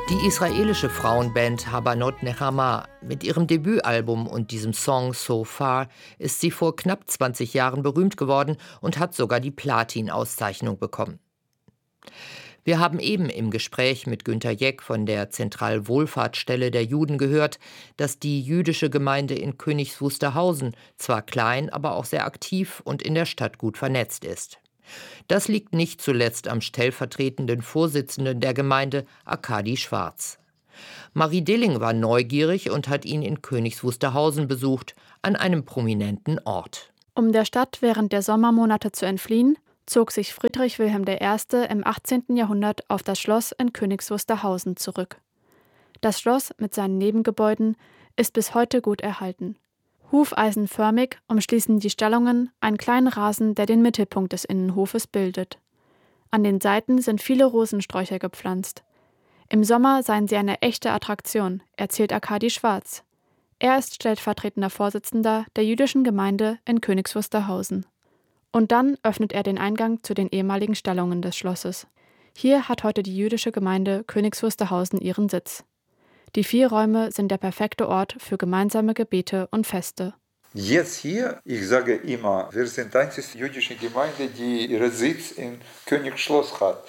Die israelische Frauenband Habanot Nechama. Mit ihrem Debütalbum und diesem Song So Far ist sie vor knapp 20 Jahren berühmt geworden und hat sogar die Platin-Auszeichnung bekommen. Wir haben eben im Gespräch mit Günter Jeck von der Zentralwohlfahrtsstelle der Juden gehört, dass die jüdische Gemeinde in Königs Wusterhausen zwar klein, aber auch sehr aktiv und in der Stadt gut vernetzt ist. Das liegt nicht zuletzt am stellvertretenden Vorsitzenden der Gemeinde, Arkadi Schwarz. Marie Dilling war neugierig und hat ihn in Königs Wusterhausen besucht, an einem prominenten Ort. Um der Stadt während der Sommermonate zu entfliehen, zog sich Friedrich Wilhelm I. im 18. Jahrhundert auf das Schloss in Königs Wusterhausen zurück. Das Schloss mit seinen Nebengebäuden ist bis heute gut erhalten. Hufeisenförmig umschließen die Stallungen einen kleinen Rasen, der den Mittelpunkt des Innenhofes bildet. An den Seiten sind viele Rosensträucher gepflanzt. Im Sommer seien sie eine echte Attraktion, erzählt Arkadi Schwarz. Er ist stellvertretender Vorsitzender der jüdischen Gemeinde in Königs Wusterhausen. Und dann öffnet er den Eingang zu den ehemaligen Stallungen des Schlosses. Hier hat heute die jüdische Gemeinde Königs Wusterhausen ihren Sitz. Die 4 Räume sind der perfekte Ort für gemeinsame Gebete und Feste. Jetzt hier, ich sage immer, wir sind die einzige jüdische Gemeinde, die ihren Sitz in Königsschloss hat.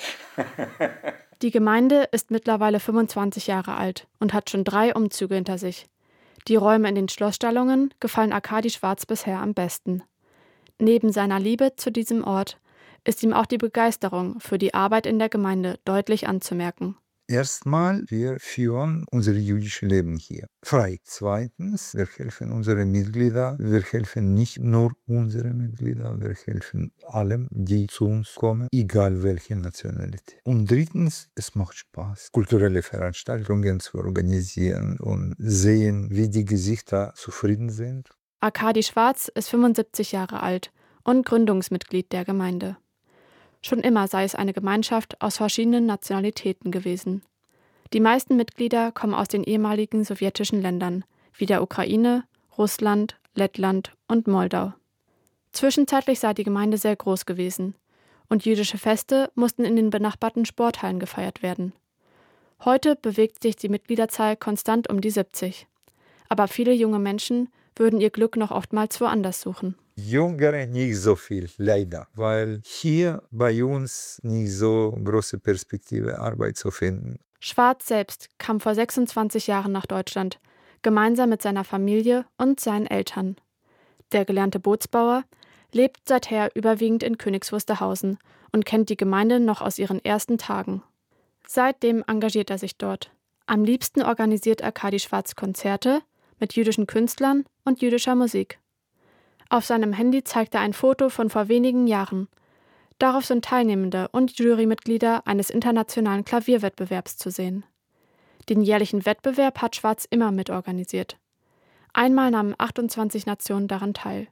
Die Gemeinde ist mittlerweile 25 Jahre alt und hat schon 3 Umzüge hinter sich. Die Räume in den Schlossstallungen gefallen Arkadi Schwarz bisher am besten. Neben seiner Liebe zu diesem Ort ist ihm auch die Begeisterung für die Arbeit in der Gemeinde deutlich anzumerken. Erstmal, wir führen unser jüdisches Leben hier frei. Zweitens, wir helfen unseren Mitgliedern. Wir helfen nicht nur unseren Mitgliedern, wir helfen allen, die zu uns kommen, egal welche Nationalität. Und drittens, es macht Spaß, kulturelle Veranstaltungen zu organisieren und sehen, wie die Gesichter zufrieden sind. Arkadi Schwarz ist 75 Jahre alt und Gründungsmitglied der Gemeinde. Schon immer sei es eine Gemeinschaft aus verschiedenen Nationalitäten gewesen. Die meisten Mitglieder kommen aus den ehemaligen sowjetischen Ländern, wie der Ukraine, Russland, Lettland und Moldau. Zwischenzeitlich sei die Gemeinde sehr groß gewesen und jüdische Feste mussten in den benachbarten Sporthallen gefeiert werden. Heute bewegt sich die Mitgliederzahl konstant um die 70. Aber viele junge Menschen würden ihr Glück noch oftmals woanders suchen. Jüngere nicht so viel, leider, weil hier bei uns nicht so große Perspektive, Arbeit zu finden. Schwarz selbst kam vor 26 Jahren nach Deutschland, gemeinsam mit seiner Familie und seinen Eltern. Der gelernte Bootsbauer lebt seither überwiegend in Königs Wusterhausen und kennt die Gemeinde noch aus ihren ersten Tagen. Seitdem engagiert er sich dort. Am liebsten organisiert Arkadi Schwarz Konzerte mit jüdischen Künstlern und jüdischer Musik. Auf seinem Handy zeigt er ein Foto von vor wenigen Jahren. Darauf sind Teilnehmende und Jurymitglieder eines internationalen Klavierwettbewerbs zu sehen. Den jährlichen Wettbewerb hat Schwarz immer mitorganisiert. Einmal nahmen 28 Nationen daran teil.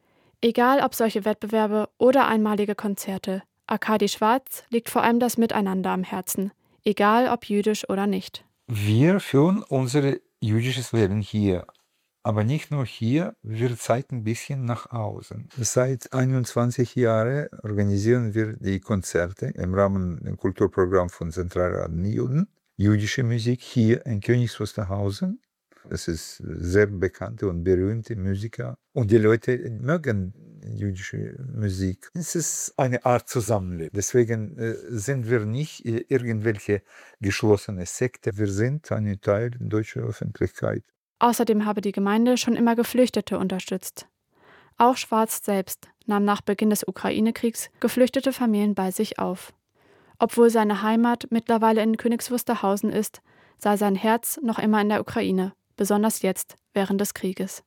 Egal ob solche Wettbewerbe oder einmalige Konzerte, Arkadi Schwarz liegt vor allem das Miteinander am Herzen, egal ob jüdisch oder nicht. Wir führen unser jüdisches Leben hier. Aber nicht nur hier, wir zeigen ein bisschen nach außen. Seit 21 Jahren organisieren wir die Konzerte im Rahmen des Kulturprogramms von Zentralrat Juden. Jüdische Musik hier in Königs Wusterhausen. Das ist sehr bekannte und berühmte Musiker. Und die Leute mögen jüdische Musik. Es ist eine Art Zusammenleben. Deswegen sind wir nicht irgendwelche geschlossene Sekte. Wir sind ein Teil der deutschen Öffentlichkeit. Außerdem habe die Gemeinde schon immer Geflüchtete unterstützt. Auch Schwarz selbst nahm nach Beginn des Ukraine-Kriegs geflüchtete Familien bei sich auf. Obwohl seine Heimat mittlerweile in Königs Wusterhausen ist, sei sein Herz noch immer in der Ukraine, besonders jetzt, während des Krieges.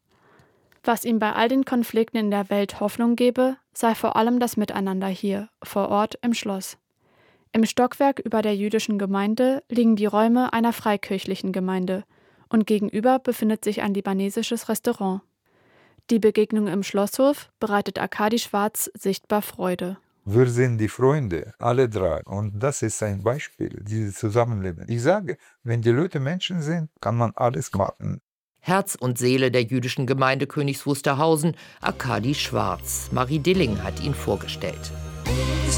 Was ihm bei all den Konflikten in der Welt Hoffnung gebe, sei vor allem das Miteinander hier, vor Ort im Schloss. Im Stockwerk über der jüdischen Gemeinde liegen die Räume einer freikirchlichen Gemeinde, und gegenüber befindet sich ein libanesisches Restaurant. Die Begegnung im Schlosshof bereitet Arkadi Schwarz sichtbar Freude. Wir sind die Freunde, alle 3. Und das ist ein Beispiel, dieses Zusammenleben. Ich sage, wenn die Leute Menschen sind, kann man alles machen. Herz und Seele der jüdischen Gemeinde Königs Wusterhausen, Arkadi Schwarz. Marie Dilling hat ihn vorgestellt.